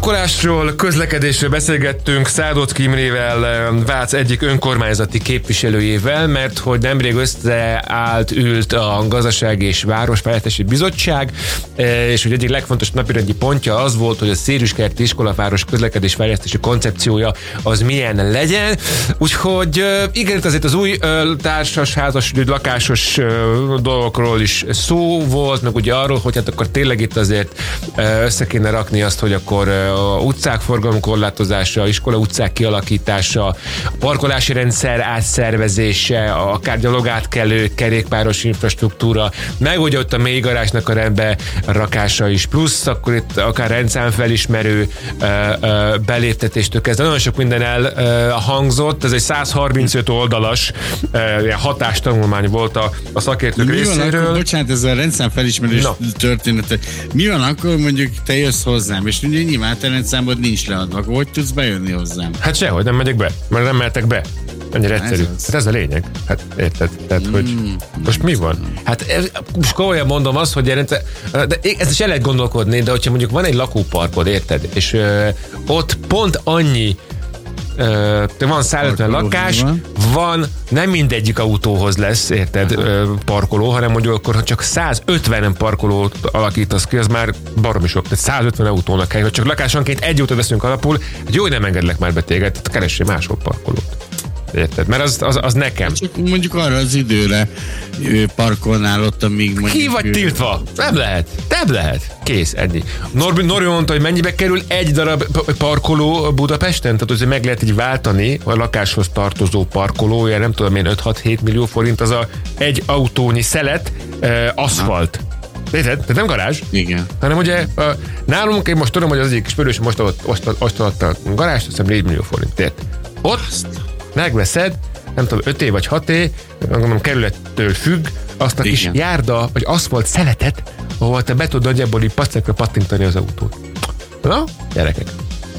Parkolásról, közlekedésről beszélgettünk Szádocki Imrével, Vác egyik önkormányzati képviselőjével, mert hogy nemrég ült a Gazdasági és Városfejlesztési Bizottság, és hogy egyik legfontosabb napirendi pontja az volt, hogy a Székeskerti iskolaváros közlekedésfejlesztési koncepciója az milyen legyen. Úgyhogy igen, itt azért az új társas, házas, lakásos dolgokról is szó volt, meg ugye arról, hogy hát akkor tényleg itt azért össze kéne rakni azt, hogy akkor a utcák forgalomkorlátozása, iskola utcák kialakítása, a parkolási rendszer átszervezése, akár gyalogátkelő, kerékpáros infrastruktúra, meg ugye ott a mélygarázsnak a rendbe rakása is, plusz akkor itt akár rendszámfelismerő beléptetéstől kezdve. Nagyon sok minden elhangzott, ez egy 135 oldalas hatástanulmány volt a szakértők részéről. Akkor, bocsánat, ez a rendszámfelismerés története. Mi van akkor, mondjuk te jössz hozzám, és ugye nyilván te rendszámod nincs leadva, akkor hogy tudsz bejönni hozzám? Hát sehogy nem megyek be, mert nem mehetek be. Ennyire egyszerű. Hát ez a lényeg. Hát érted? Tehát, hogy most mi van? Hát most komolyan mondom azt, hogy de ez is el lehet gondolkodni, de hogyha mondjuk van egy lakóparkod, érted? És ott pont annyi van 150 lakás, van, nem mindegyik autóhoz lesz, érted, parkoló, hanem mondjuk akkor, ha csak 150 parkolót alakítasz ki, az már baromi sok, tehát 150 autónak kell, hogy csak lakásonként egy autót veszünk alapul, hát jó, hogy nem engedlek már be téged, tehát keressél máshol parkolót. Érted? Mert az nekem. Csak mondjuk arra az időre parkolnál ott, amíg mondjuk... Ki vagy tiltva? Nem lehet. Kész, ennyi. Norbi mondta, hogy mennyibe kerül egy darab parkoló Budapesten? Tehát hogy meg lehet így váltani a lakáshoz tartozó parkolója, nem tudom én, 5-6-7 millió forint, az a egy autónyi szelet aszfalt. Érted? Tehát nem garázs. Igen. Hanem ugye nálunk, én most tudom, hogy az egyik ismerős most adta a garást, azt hiszem 4 millió forint. Érted? Ott megveszed, nem tudom, 5 vagy 6 gondolom kerülettől függ, azt a kis járda, vagy aszfalt szeletet, ahol te be tudod nagyjából így pacekra pattintani az autót. Na, gyerekek.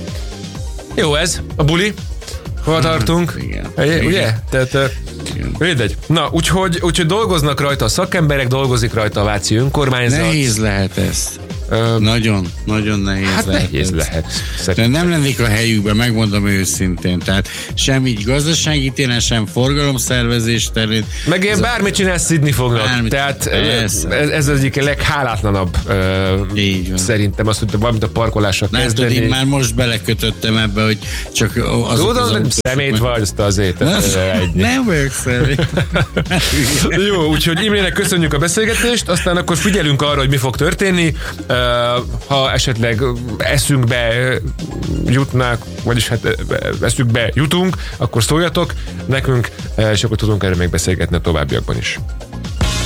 Jó ez, a buli. Hol tartunk? Igen. Ugye? Tehát, mindegy. Na, úgyhogy dolgoznak rajta a szakemberek, dolgozik rajta a váci önkormányzat. Nehéz lehet ez. Nagyon nehéz hát lehet. Nehéz lehet. De nem lennék a helyükben, megmondom őszintén. Tehát sem így gazdasági téren, sem forgalomszervezés terén. Meg ilyen bármit csinálsz, szidni fognak. Tehát ez az egyik leghálátlanabb szerintem azt, hogy valamit a parkolásra kezdeni. Én már most belekötöttem ebbe, hogy csak Tudom, szemét vagy, azt azért. Nem vagyok szemét. Jó, úgyhogy Imrének köszönjük a beszélgetést, aztán akkor figyelünk arra, hogy mi fog történni. Ha esetleg eszünkbe jutnák, vagyis hát eszünkbe jutunk, akkor szóljatok nekünk, és akkor tudunk erről még beszélgetni a továbbiakban is.